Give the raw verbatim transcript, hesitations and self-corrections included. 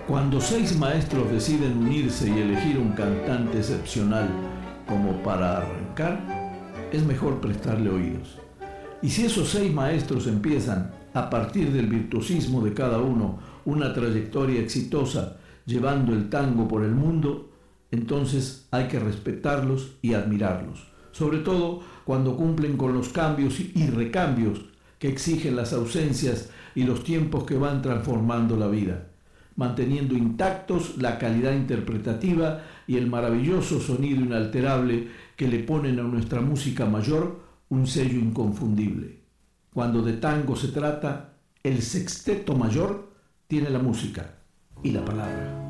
Cuando seis maestros deciden unirse y elegir un cantante excepcional como para arrancar, es mejor prestarle oídos. Y si esos seis maestros empiezan, a partir del virtuosismo de cada uno, una trayectoria exitosa, llevando el tango por el mundo, entonces hay que respetarlos y admirarlos, sobre todo cuando cumplen con los cambios y recambios que exigen las ausencias y los tiempos que van transformando la vida, manteniendo intactos la calidad interpretativa y el maravilloso sonido inalterable que le ponen a nuestra música mayor un sello inconfundible. Cuando de tango se trata, el sexteto mayor tiene la música y la palabra.